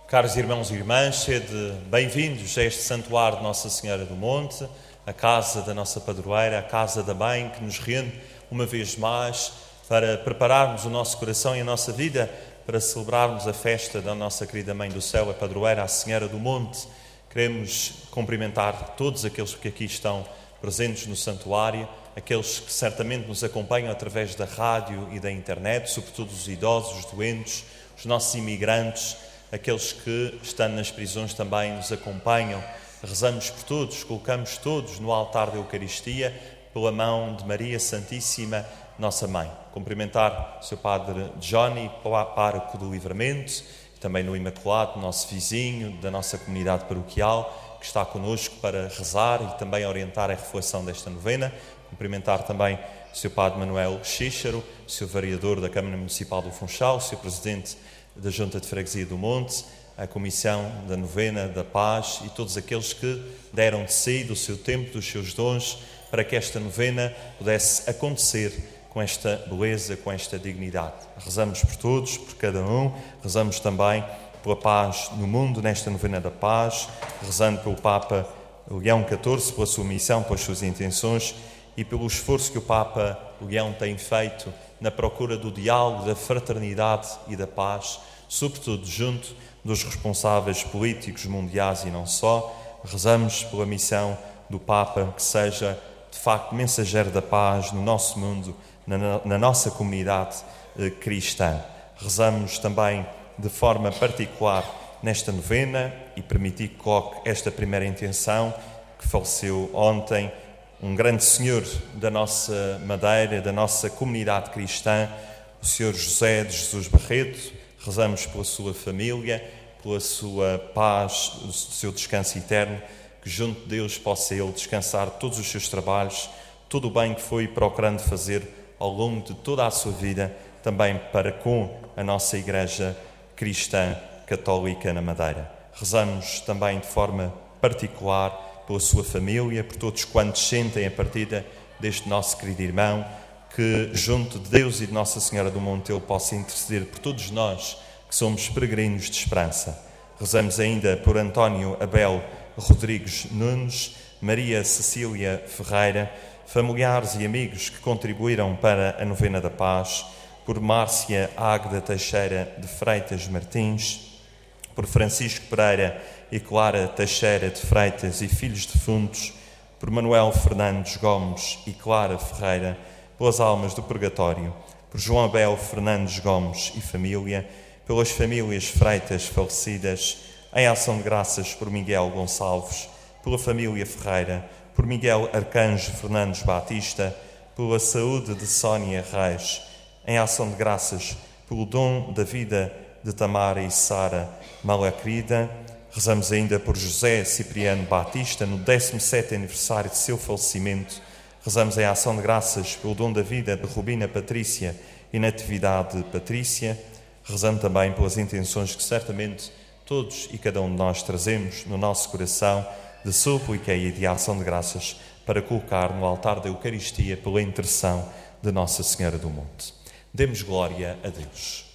Caros irmãos e irmãs, sede bem-vindos a este santuário de Nossa Senhora do Monte, a casa da nossa padroeira, a casa da Mãe, que nos reúne uma vez mais para prepararmos o nosso coração e a nossa vida para celebrarmos a festa da nossa querida Mãe do Céu, a padroeira, a Senhora do Monte. Queremos cumprimentar todos aqueles que aqui estão presentes no santuário, aqueles que certamente nos acompanham através da rádio e da internet, sobretudo os idosos, os doentes, os nossos imigrantes, aqueles que, estando nas prisões, também nos acompanham. Rezamos por todos, colocamos todos no altar da Eucaristia, pela mão de Maria Santíssima, nossa Mãe. Cumprimentar o seu Padre Johnny, pároco do Livramento, e também no Imaculado, nosso vizinho, da nossa comunidade paroquial, que está connosco para rezar e também orientar a reflexão desta novena. Cumprimentar também o seu Padre Manuel Xíxaro, o seu vereador da Câmara Municipal do Funchal, o seu Presidente da Junta de Freguesia do Monte, a Comissão da Novena da Paz e todos aqueles que deram de si, do seu tempo, dos seus dons, para que esta novena pudesse acontecer com esta beleza, com esta dignidade. Rezamos por todos, por cada um, rezamos também pela paz no mundo, nesta novena da paz, rezando pelo Papa Leão XIV, pela sua missão, pelas suas intenções e pelo esforço que o Papa Leão tem feito na procura do diálogo, da fraternidade e da paz, sobretudo junto dos responsáveis políticos mundiais e não só. Rezamos pela missão do Papa, que seja, de facto, mensageiro da paz no nosso mundo, na nossa comunidade cristã. Rezamos também de forma particular nesta novena e permitir que coloque esta primeira intenção, que faleceu ontem, um grande senhor da nossa Madeira, da nossa comunidade cristã, o Sr. José de Jesus Barreto. Rezamos pela sua família, pela sua paz, o seu descanso eterno, que junto de Deus possa ele descansar todos os seus trabalhos, todo o bem que foi procurando fazer ao longo de toda a sua vida, também para com a nossa Igreja Cristã Católica na Madeira. Rezamos também de forma particular pela sua família, por todos quantos sentem a partida deste nosso querido irmão, que junto de Deus e de Nossa Senhora do Monte ele possa interceder por todos nós que somos peregrinos de esperança. Rezamos ainda por António Abel Rodrigues Nunes, Maria Cecília Ferreira, familiares e amigos que contribuíram para a novena da paz, por Márcia Águeda Teixeira de Freitas Martins, por Francisco Pereira e Clara Teixeira de Freitas e filhos defuntos, por Manuel Fernandes Gomes e Clara Ferreira, pelas almas do purgatório, por João Abel Fernandes Gomes e família, pelas famílias Freitas falecidas, em ação de graças por Miguel Gonçalves, pela família Ferreira, por Miguel Arcanjo Fernandes Batista, pela saúde de Sónia Reis, em ação de graças pelo dom da vida de Tamara e Sara Malacrida. Rezamos ainda por José Cipriano Batista, no 17º aniversário de seu falecimento. Rezamos em ação de graças pelo dom da vida de Rubina Patrícia e Natividade Patrícia. Rezamos também pelas intenções que certamente todos e cada um de nós trazemos no nosso coração de súplica e de ação de graças para colocar no altar da Eucaristia pela intercessão de Nossa Senhora do Monte. Demos glória a Deus.